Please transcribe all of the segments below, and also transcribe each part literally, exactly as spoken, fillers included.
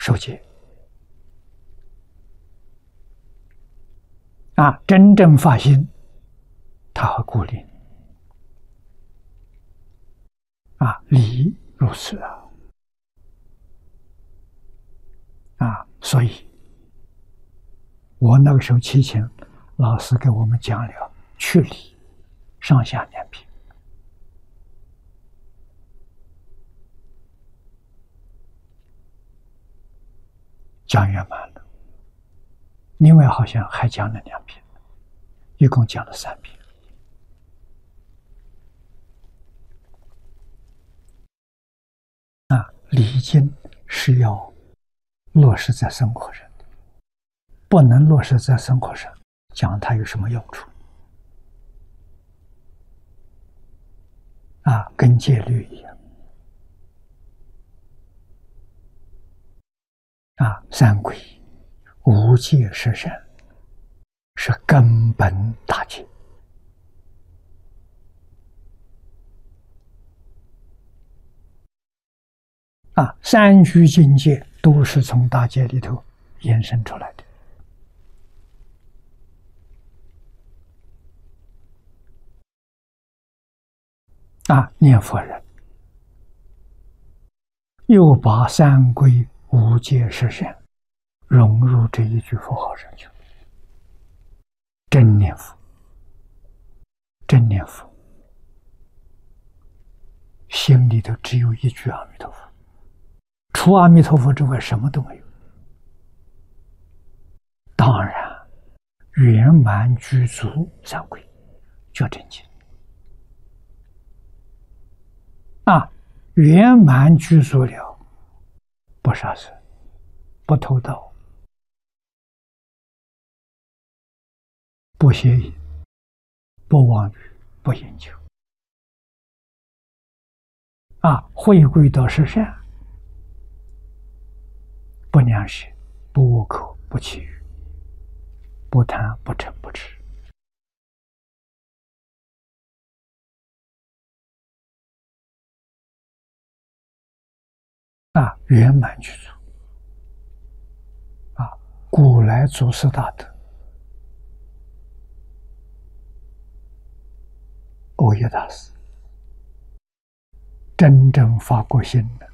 受戒。啊，真正发心，他会鼓励。啊，理如此啊！啊，所以，我那个时候七情，老师给我们讲了去理，上下两品。讲圆满了，另外好像还讲了两品，一共讲了三品。啊，礼经是要落实在生活上的，不能落实在生活上，讲它有什么用处？啊，跟戒律一样。啊，三皈无戒十善是根本大戒。啊，三居境界都是从大戒里头延伸出来的。啊，念佛人又把三皈无戒十善融入这一句佛号上去，真念佛，真念佛，心里头只有一句阿弥陀佛，除阿弥陀佛之外什么都没有。当然，圆满具足三皈，觉真经。啊，圆满具足了，不杀生，不偷盗，不邪淫，不妄语，不饮酒。啊，回归到十善，不良舌，不恶口，不绮语，不贪，不嗔，不痴。啊，圆满具足。啊，古来祖师大德，欧耶大师真正发过心的，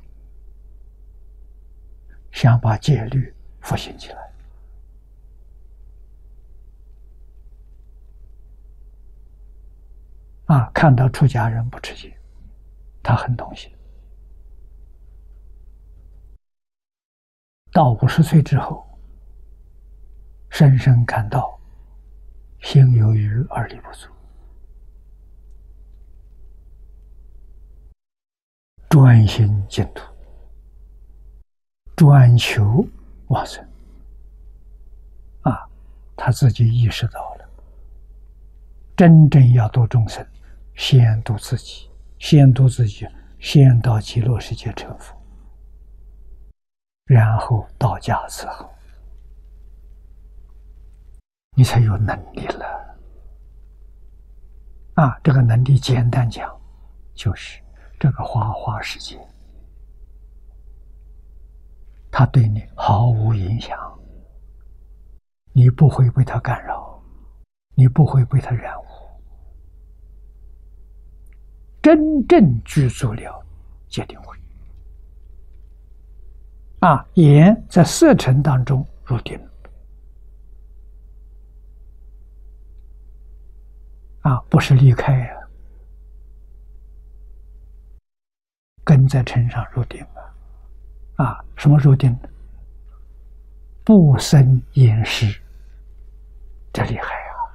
想把戒律复兴起来。啊，看到出家人不持戒，他很痛心。到五十岁之后，深深感到心有余而力不足，专心净土，专求往生。啊，他自己意识到了，真正要度众生，先度自己，先度自己，先到极乐世界成佛，然后到家伺候，你才有能力了。啊，这个能力简单讲，就是这个花花世界，它对你毫无影响，你不会被它干扰，你不会被它染污。真正具足了戒定慧。啊，眼在色尘当中入定。啊，不是离开呀、啊，根在尘上入定了。啊，什么入定呢？不生厌识，这厉害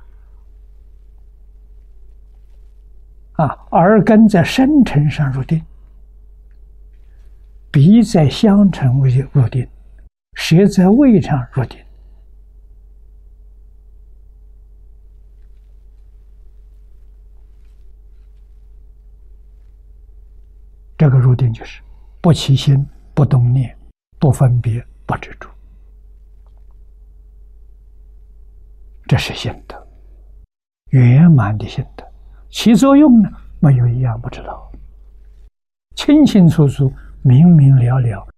啊！啊，耳根在深尘上入定。鼻在香尘入定，舌在味上入定。这个入定就是不起心，不动念，不分别，不执着。这是心得，圆满的心得。起作用呢，没有一样不知道，清清楚楚，明明了了，